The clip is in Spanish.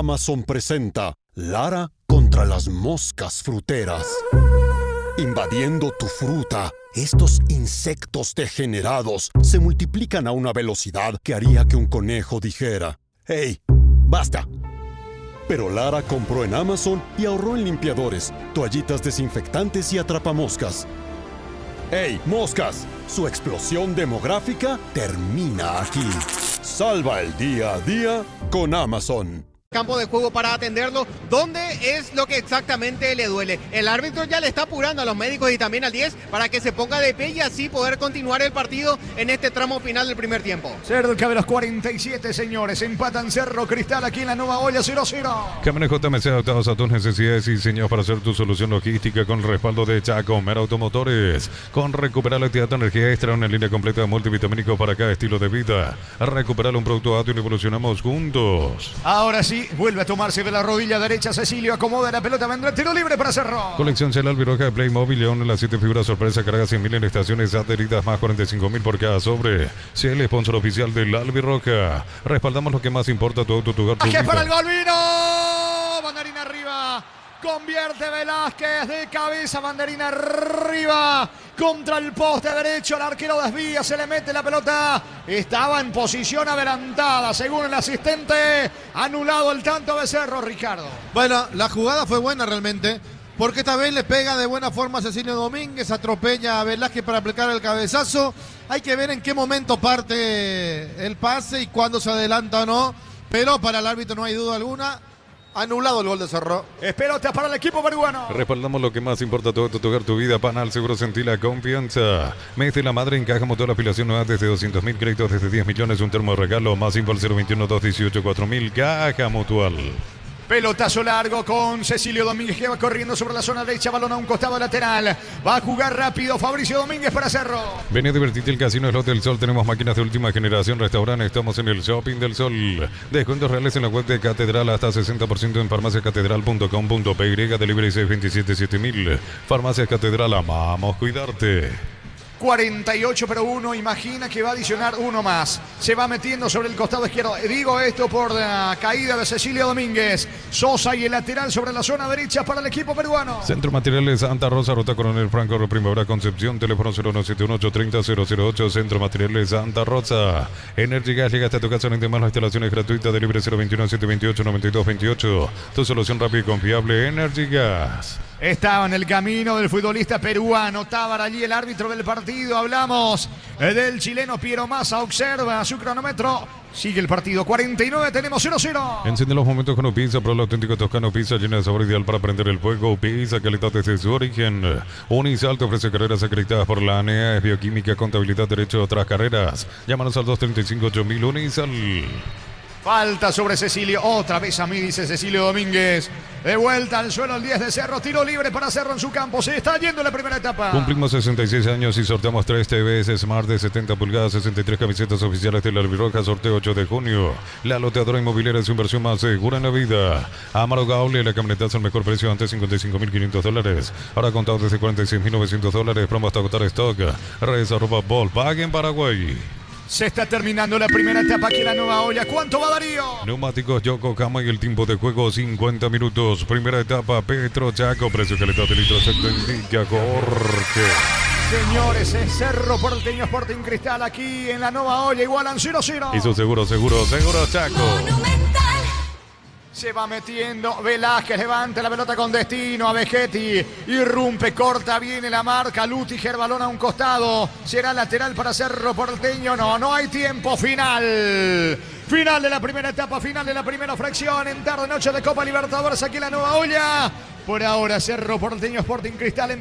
Amazon presenta Lara contra las moscas fruteras. Invadiendo tu fruta, estos insectos degenerados se multiplican a una velocidad que haría que un conejo dijera: ¡Hey, basta! Pero Lara compró en Amazon y ahorró en limpiadores, toallitas desinfectantes y atrapamoscas. ¡Hey, moscas! Su explosión demográfica termina aquí. Salva el día a día con Amazon. Campo de juego para atenderlo. ¿Dónde es lo que exactamente le duele? El árbitro ya le está apurando a los médicos y también al 10 para que se ponga de pie y así poder continuar el partido en este tramo final del primer tiempo. Cerca de los 47, señores. Empatan Cerro Cristal aquí en la Nueva Olla 0-0. Camiones JMC adaptados a tus necesidades y diseñados para hacer tu solución logística con respaldo de Chacomer Automotores. Con Recuperar la actividad de energía extra, una línea completa de multivitamínico para cada estilo de vida. Recuperar un producto apto y evolucionamos juntos. Ahora sí. Vuelve a tomarse de la rodilla derecha Cecilio, acomoda la pelota, vendrá el tiro libre para Cerro. Colección Celal Viroja de Playmobil, León, las 7 figuras sorpresa, carga 100.000 en estaciones adheridas, más 45.000 por cada sobre. Cel, sponsor oficial del Albirroja. Respaldamos lo que más importa, tu auto, tu hogar, tu vida. ¡Aquí es para el gol, vino! Banderina arriba. Convierte Velázquez de cabeza, banderina arriba, contra el poste derecho, el arquero desvía, se le mete la pelota, estaba en posición adelantada, según el asistente, anulado el tanto de Cerro, Ricardo. Bueno, la jugada fue buena realmente, porque esta vez le pega de buena forma a Cecilio Domínguez, atropella a Velázquez para aplicar el cabezazo, hay que ver en qué momento parte el pase y cuándo se adelanta o no, pero para el árbitro no hay duda alguna. Anulado el gol de Cerro. Es pelota para el equipo peruano. Respaldamos lo que más importa, tu hogar, tu vida. Panal Seguro, sentí la confianza. Mes de la madre en caja motor, afiliación nueva desde 200.000, créditos desde 10 millones, un termo de regalo. Más info al 021-218-4000, caja mutual. Pelotazo largo con Cecilio Domínguez que va corriendo sobre la zona derecha, balón a un costado lateral. Va a jugar rápido Fabricio Domínguez para Cerro. Ven a divertirte el Casino Slot del Sol. Tenemos máquinas de última generación, restaurante. Estamos en el Shopping del Sol. Descuentos reales en la web de Catedral, hasta 60% en farmaciacatedral.com.py. Delivery 627-7000. Farmacia Catedral, amamos cuidarte. 48 pero uno, imagina que va a adicionar uno más. Se va metiendo sobre el costado izquierdo. Digo esto por la caída de Cecilio Domínguez. Sosa y el lateral sobre la zona derecha para el equipo peruano. Centro Materiales Santa Rosa, Ruta Coronel Franco, Primavera Concepción, teléfono 01718-30-008, Centro Materiales Santa Rosa. Energy Gas, llega hasta tu casa, no más las instalaciones gratuitas, delivery 021-728-9228. Tu solución rápida y confiable, Energy Gas. Estaba en el camino del futbolista peruano Tábar, allí el árbitro del partido. Hablamos del chileno Piero Massa, observa su cronómetro. Sigue el partido, 49, tenemos 0-0. Enciende los momentos con Upisa, pro el auténtico toscano Upisa, llena de sabor ideal para prender el fuego. Upisa, calidad desde su origen. Unisal te ofrece carreras acreditadas por la ANEA, es bioquímica, contabilidad, derecho a otras carreras. Llámanos al 235-8000 Unisal. Falta sobre Cecilio, otra vez a mí, dice Cecilio Domínguez. De vuelta al suelo el 10 de Cerro, tiro libre para Cerro en su campo. Se está yendo la primera etapa. Cumplimos 66 años y sorteamos 3 TVs Smart de 70 pulgadas, 63 camisetas oficiales de la Albirroja, sorteo 8 de junio. La loteadora inmobiliaria es su inversión más segura en la vida. Amaro Gaule, la camionetazo al mejor precio, antes $55.500. Ahora contado desde $46.900, promo hasta agotar stock. Redes @Volkswagen Paraguay. Se está terminando la primera etapa aquí en la Nueva Olla. ¿Cuánto va Darío? Neumáticos Yokohama y el tiempo de juego 50 minutos. Primera etapa Petro Chaco. Precio calidad de litro secto indica Jorge. Señores, es Cerro Porteño Sporting Cristal aquí en la Nueva Olla. Igualan 0-0. Hizo seguro Chaco. Monumental. Se va metiendo Velázquez, levanta la pelota con destino a Vegetti, irrumpe, corta, viene la marca, Lutiger, balón a un costado, será lateral para Cerro Porteño, no hay tiempo, final de la primera etapa, final de la primera fracción, en tarde noche de Copa Libertadores aquí en la Nueva Olla. Por ahora Cerro Porteño Sporting Cristal